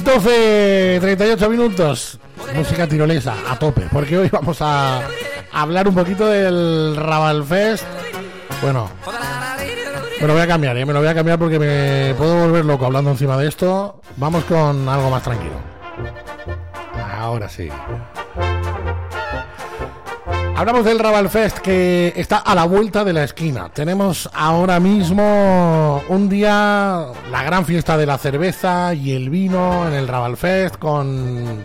12:38 minutos. Música tirolesa a tope, porque hoy vamos a hablar un poquito del Raval Fest. Bueno, me lo voy a cambiar, porque me puedo volver loco hablando encima de esto. Vamos con algo más tranquilo. Ahora sí. Hablamos del Raval Fest, que está a la vuelta de la esquina. Tenemos ahora mismo un día, la gran fiesta de la cerveza y el vino en el Raval Fest, con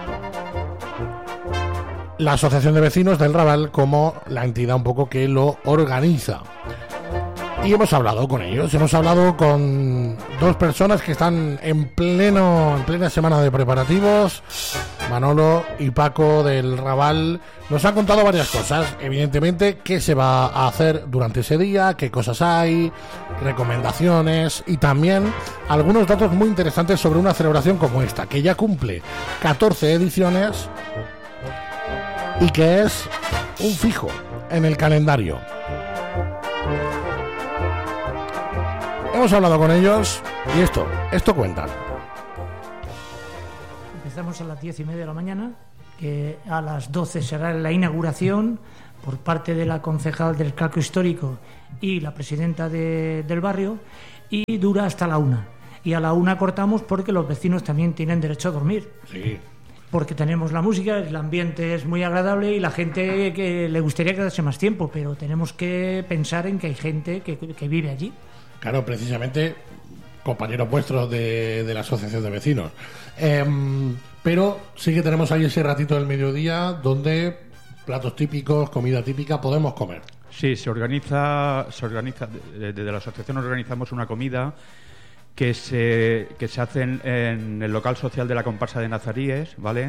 la Asociación de Vecinos del Raval como la entidad un poco que lo organiza. Y hemos hablado con ellos, hemos hablado con dos personas que están en plena semana de preparativos. Manolo y Paco del Raval nos han contado varias cosas, evidentemente, qué se va a hacer durante ese día, qué cosas hay, recomendaciones y también algunos datos muy interesantes sobre una celebración como esta, que ya cumple 14 ediciones y que es un fijo en el calendario. Hemos hablado con ellos y esto cuentan. Empezamos a las 10:30 de la mañana, que a las 12 será la inauguración por parte de la concejal del casco histórico y la presidenta del barrio, y dura hasta la 1. Y a la 1 cortamos porque los vecinos también tienen derecho a dormir. Sí. Porque tenemos la música, el ambiente es muy agradable y la gente que le gustaría quedarse más tiempo, pero tenemos que pensar en que hay gente que vive allí. Claro, precisamente compañeros vuestros de la Asociación de Vecinos. Pero sí que tenemos ahí ese ratito del mediodía donde platos típicos, comida típica, podemos comer. Sí, se organiza desde la asociación organizamos una comida que se hace en el local social de la comparsa de Nazaríes, ¿vale?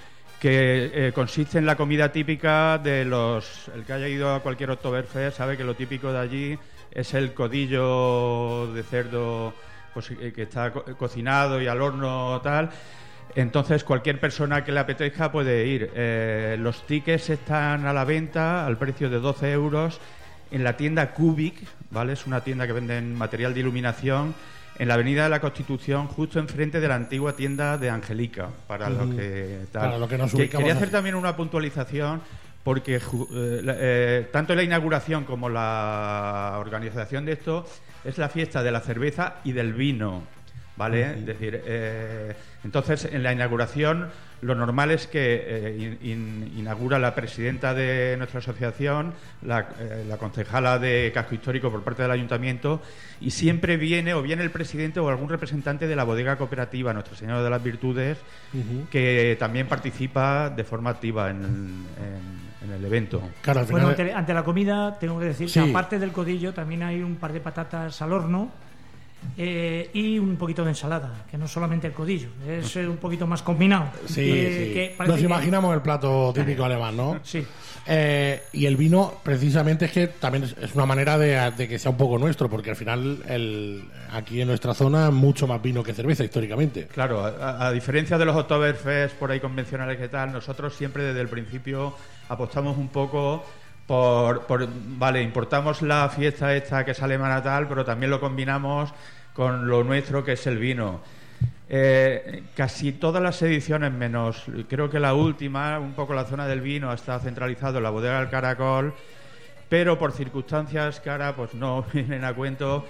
Que consiste en la comida típica de el que haya ido a cualquier Oktoberfest sabe que lo típico de allí es el codillo de cerdo, pues, que está cocinado y al horno tal. Entonces cualquier persona que le apetezca puede ir. Los tickets están a la venta al precio de 12 euros en la tienda Cubic, ¿vale? Es una tienda que vende material de iluminación en la Avenida de la Constitución, justo enfrente de la antigua tienda de Angélica, para lo que tal. Para lo que nos ubicamos. Quería hacer también una puntualización, porque tanto la inauguración como la organización de esto es la fiesta de la cerveza y del vino, ¿vale? Es decir, entonces en la inauguración lo normal es que inaugura la presidenta de nuestra asociación, la concejala de casco histórico por parte del ayuntamiento, y siempre viene el presidente o algún representante de la bodega cooperativa Nuestra Señora de las Virtudes, que también participa de forma activa en el evento. Claro, bueno, ante la comida tengo que decir que aparte del codillo también hay un par de patatas al horno y un poquito de ensalada, que no solamente el codillo, es un poquito más combinado. Sí. Nos imaginamos el plato típico alemán, ¿no? Sí. Y el vino, precisamente, es que también es una manera de que sea un poco nuestro, porque al final aquí en nuestra zona mucho más vino que cerveza históricamente. Claro, a diferencia de los Oktoberfest por ahí convencionales que tal, nosotros siempre desde el principio apostamos un poco vale, importamos la fiesta esta que es alemana tal, pero también lo combinamos con lo nuestro, que es el vino. Casi todas las ediciones, menos creo que la última, un poco la zona del vino está centralizado en la bodega del Caracol, pero por circunstancias que ahora pues no vienen a cuento,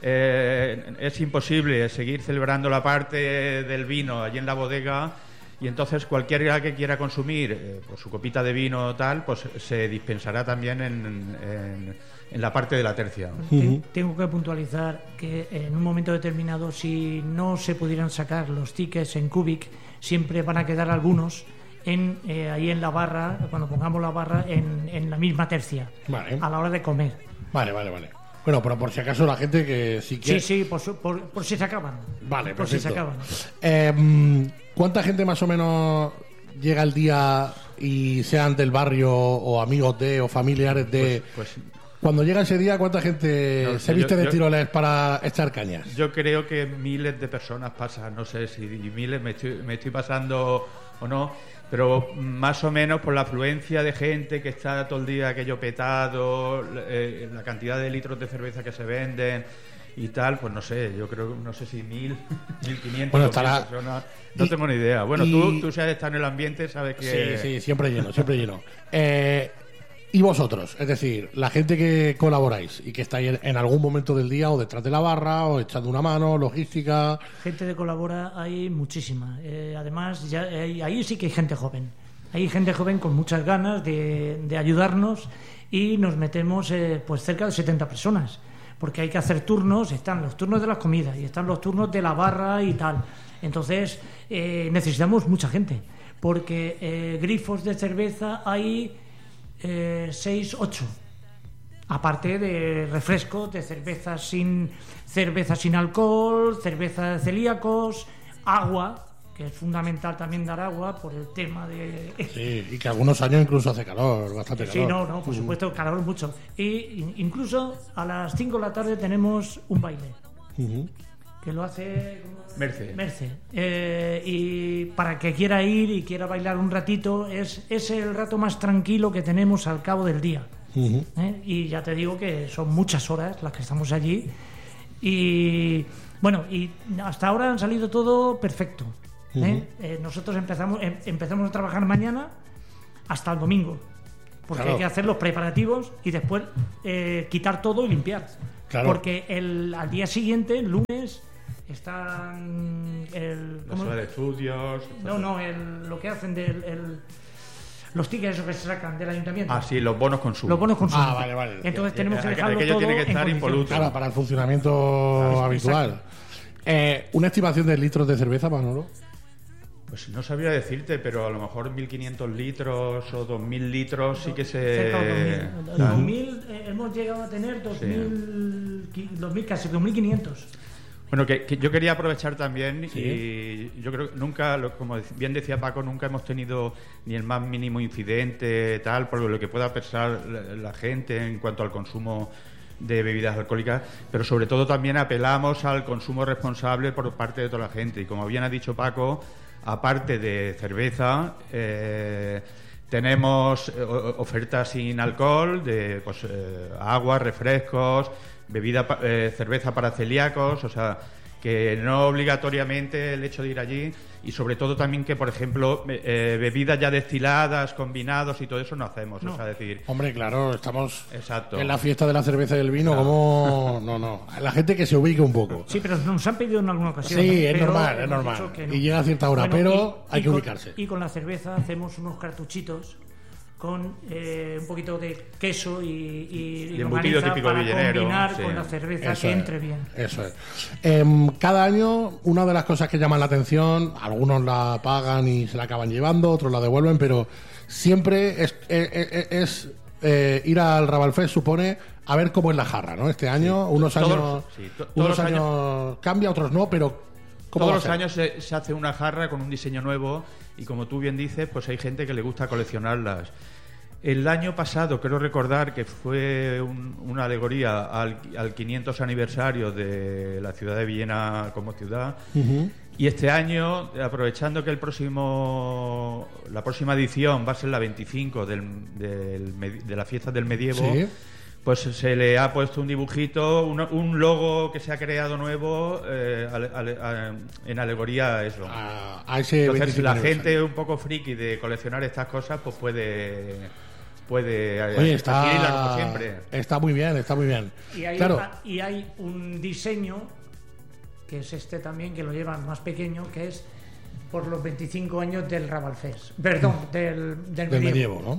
es imposible seguir celebrando la parte del vino allí en la bodega. Y entonces cualquiera que quiera consumir pues su copita de vino o tal, pues se dispensará también en la parte de la tercia. Tengo que puntualizar que en un momento determinado, si no se pudieran sacar los tickets en Cubic, siempre van a quedar algunos ahí en la barra, cuando pongamos la barra en la misma tercia, vale, a la hora de comer. Vale. Bueno, pero por si acaso la gente que si quiere... Sí, por si se acaban. Vale, por perfecto. si se acaban. ¿Cuánta gente más o menos llega el día y sean del barrio o amigos de o familiares de... Pues, cuando llega ese día, ¿cuánta gente se viste de tiroles para echar cañas? Yo creo que miles de personas pasan, no sé si miles me estoy pasando o no, pero más o menos por la afluencia de gente que está todo el día aquello petado, la cantidad de litros de cerveza que se venden y tal, pues no sé, yo creo, no sé si 1.000, 1.500 bueno, estará, personas. No tengo ni idea. Bueno, tú si has estado en el ambiente, sabes que... Sí, siempre lleno, siempre lleno. ¿Y vosotros? Es decir, la gente que colaboráis y que estáis en algún momento del día o detrás de la barra o echando una mano, logística... Gente que colabora hay muchísima. Además, ahí sí que hay gente joven. Hay gente joven con muchas ganas de ayudarnos y nos metemos pues cerca de 70 personas. Porque hay que hacer turnos, están los turnos de las comidas y están los turnos de la barra y tal. Entonces, necesitamos mucha gente. Porque grifos de cerveza hay... 6, 8, aparte de refrescos, de cerveza sin alcohol, cerveza de celíacos, agua, que es fundamental también dar agua por el tema de... Sí, y que algunos años incluso hace calor, bastante calor. Sí, no, por supuesto, calor mucho. Y incluso a las 5 de la tarde tenemos un baile, que lo hace... Merce. Y para que quiera ir y quiera bailar un ratito, es el rato más tranquilo que tenemos al cabo del día. Y ya te digo que son muchas horas las que estamos allí. Y bueno, y hasta ahora han salido todo perfecto. Nosotros empezamos a trabajar mañana hasta el domingo. Porque hay que hacer los preparativos y después quitar todo y limpiar. Claro. Porque al día siguiente, el lunes... están la sala de estudios, lo que hacen los tickets que se sacan del ayuntamiento. Sí, los bonos consumo. Vale. Entonces tenemos que dejarlo todo tiene que estar impoluto. Claro, para el funcionamiento habitual. ¿Una estimación de litros de cerveza, Manolo? Pues no sabría decirte, pero a lo mejor 1.500 litros o 2.000 litros sí que se... Cerca de 2.000. Hemos llegado a tener 2.000, casi 2.500. Bueno, que yo quería aprovechar también, y yo creo que nunca, como bien decía Paco, nunca hemos tenido ni el más mínimo incidente, tal, por lo que pueda pensar la gente en cuanto al consumo de bebidas alcohólicas, pero sobre todo también apelamos al consumo responsable por parte de toda la gente. Y como bien ha dicho Paco, aparte de cerveza, tenemos ofertas sin alcohol, de agua, refrescos, cerveza para celíacos, o sea, que no obligatoriamente el hecho de ir allí, y sobre todo también que, por ejemplo, bebidas ya destiladas, combinados y todo eso no hacemos. No. O sea, decir... Hombre, claro, estamos Exacto. en la fiesta de la cerveza y del vino, claro. Como... No. La gente que se ubique un poco. Sí, pero nos han pedido en alguna ocasión. Sí, es normal. No. Y llega a cierta hora, pero hay que ubicarse. Y con la cerveza hacemos unos cartuchitos con un poquito de queso y embutido típico para villenero, combinar con la cerveza, eso que es, entre bien. Eso es. Cada año, una de las cosas que llaman la atención, algunos la pagan y se la acaban llevando, otros la devuelven, pero siempre es ir al Ravalfest, supone a ver cómo es la jarra, ¿no? Este año, unos años cambia, otros no, pero todos los años se hace una jarra con un diseño nuevo, y como tú bien dices, pues hay gente que le gusta coleccionarlas. El año pasado, quiero recordar que fue una alegoría al 500 aniversario de la ciudad de Villena como ciudad. Y este año, aprovechando que la próxima edición va a ser la 25 de la fiesta del medievo, ¿sí? Pues se le ha puesto un dibujito, un logo que se ha creado nuevo en alegoría a eso. A ese. Entonces, la gente un poco friki de coleccionar estas cosas, pues puede adquirirla como siempre. Está muy bien. Y hay un diseño, que es este también, que lo llevan más pequeño, que es por los 25 años del Ravalfest. Perdón, del medievo, ¿no?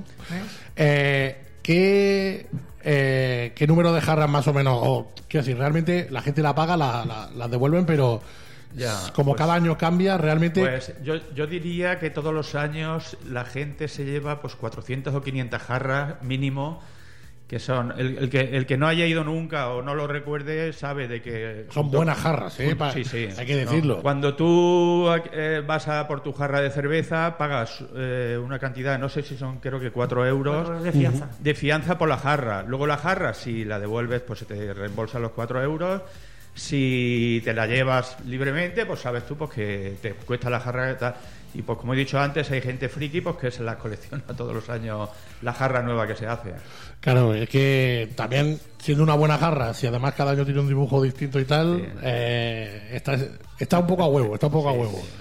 ¿Qué número de jarras más o menos? Quiero decir, realmente la gente la paga, la devuelven, pero cada año cambia, realmente... Pues yo diría que todos los años la gente se lleva pues 400 o 500 jarras mínimo, que son... El que no haya ido nunca o no lo recuerde sabe de que... Son buenas jarras, sí, hay que decirlo. ¿No? Cuando tú vas a por tu jarra de cerveza, pagas una cantidad, no sé si son, creo que 4 euros de fianza. De fianza por la jarra. Luego la jarra, si la devuelves, pues se te reembolsan los 4 euros. Si te la llevas libremente, pues sabes tú pues que te cuesta la jarra y tal. Y pues como he dicho antes, hay gente friki pues que se las colecciona todos los años, la jarra nueva que se hace. Claro, es que también siendo una buena jarra, si además cada año tiene un dibujo distinto y tal, está un poco a huevo, a huevo.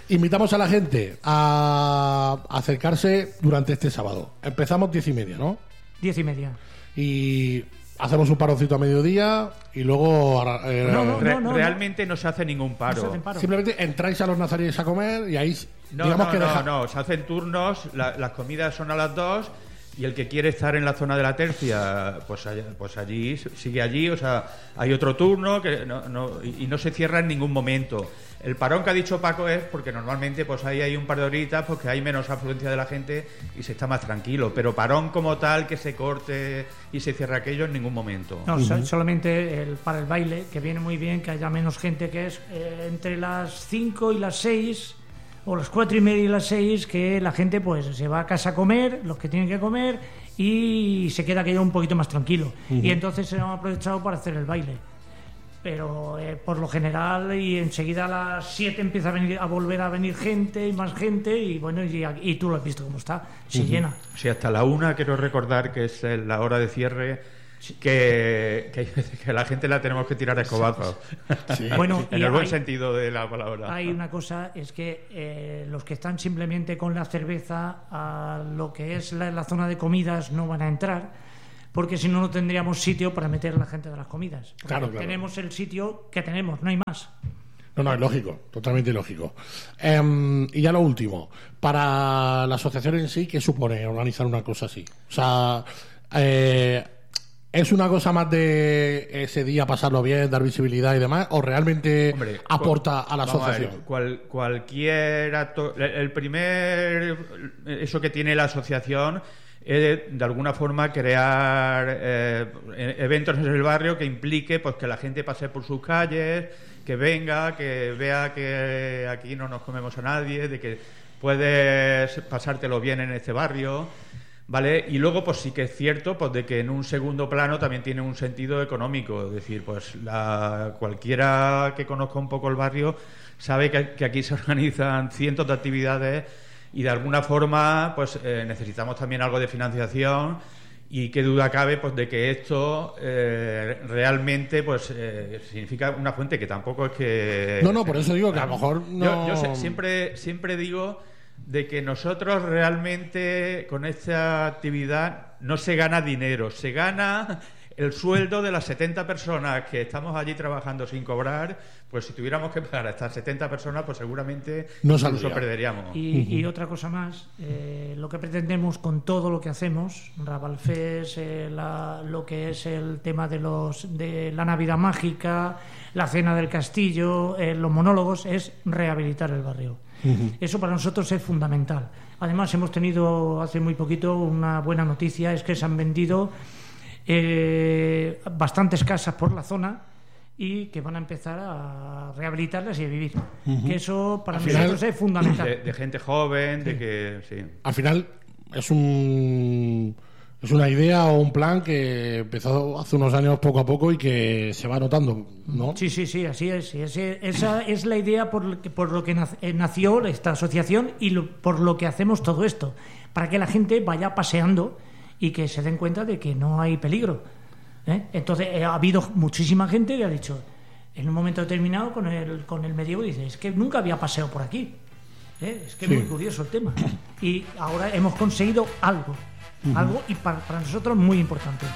Invitamos a la gente a acercarse durante este sábado. Empezamos 10:30, ¿no? 10:30. Y hacemos un paroncito a mediodía y luego... Realmente no se hace ningún paro. No se hacen paro. Simplemente entráis a los nazaríes a comer y ahí... No, se hacen turnos, las comidas son a las 2 y el que quiere estar en la zona de la tercia, pues allí, sigue allí, o sea, hay otro turno y no se cierra en ningún momento. El parón que ha dicho Paco es porque normalmente pues ahí hay un par de horitas porque hay menos afluencia de la gente y se está más tranquilo, pero parón como tal, que se corte y se cierre aquello en ningún momento. No, solamente para el baile, que viene muy bien que haya menos gente, que es entre las 5 y las 6 o las 4:30 y las 6, que la gente pues se va a casa a comer, los que tienen que comer, y se queda aquello un poquito más tranquilo. Y entonces se han aprovechado para hacer el baile. Pero por lo general, y enseguida a las 7 empieza a volver a venir gente y más gente, y bueno, y tú lo has visto cómo está, se llena. Sí, hasta la 1 quiero recordar que es la hora de cierre, que hay veces que a la gente la tenemos que tirar a escobazos. Sí. Bueno, en el buen sentido de la palabra. Hay una cosa, es que los que están simplemente con la cerveza a lo que es la zona de comidas no van a entrar, porque si no, no tendríamos sitio para meter a la gente de las comidas. Claro. Tenemos el sitio que tenemos, no hay más. No, es lógico, totalmente lógico. Y ya lo último, para la asociación en sí, ¿qué supone organizar una cosa así? O sea, ¿es una cosa más de ese día pasarlo bien, dar visibilidad y demás, o realmente aporta a la asociación? Cualquier acto, eso que tiene la asociación es de alguna forma crear eventos en el barrio que implique pues que la gente pase por sus calles, que venga, que vea que aquí no nos comemos a nadie, de que puedes pasártelo bien en este barrio, ¿vale? Y luego pues sí que es cierto pues de que en un segundo plano también tiene un sentido económico, es decir, pues cualquiera que conozca un poco el barrio sabe que aquí se organizan cientos de actividades y de alguna forma pues necesitamos también algo de financiación, y qué duda cabe pues de que esto realmente pues significa una fuente que tampoco es que... No, por eso digo que a lo mejor no... Yo siempre digo de que nosotros realmente con esta actividad no se gana dinero, se gana el sueldo de las 70 personas que estamos allí trabajando sin cobrar. Pues si tuviéramos que pagar a estas 70 personas, pues seguramente incluso perderíamos. Y otra cosa más, lo que pretendemos con todo lo que hacemos, Ravalfest, lo que es el tema de la Navidad Mágica, la Cena del Castillo, los monólogos, es rehabilitar el barrio. Eso para nosotros es fundamental. Además, hemos tenido hace muy poquito una buena noticia, es que se han vendido bastantes casas por la zona y que van a empezar a rehabilitarlas y a vivir. Que eso para nosotros es fundamental. De gente joven, de que... Sí. Al final es una idea o un plan que empezó hace unos años poco a poco y que se va notando, ¿no? Sí, así es. Esa es la idea por lo que nació esta asociación y por lo que hacemos todo esto, para que la gente vaya paseando y que se den cuenta de que no hay peligro. Entonces ha habido muchísima gente que ha dicho, en un momento determinado con el medievo, dice, es que nunca había paseo por aquí. Es que es muy curioso el tema. Y ahora hemos conseguido algo y para nosotros muy importante.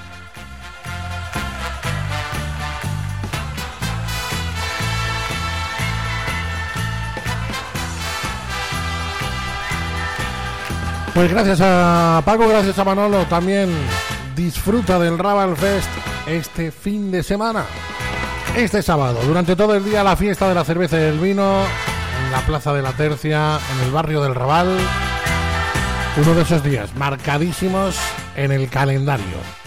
Pues gracias a Paco, gracias a Manolo, también disfruta del Ravalfest este fin de semana. Este sábado, durante todo el día, la fiesta de la cerveza y del vino en la Plaza de la Tercia, en el barrio del Raval. Uno de esos días marcadísimos en el calendario.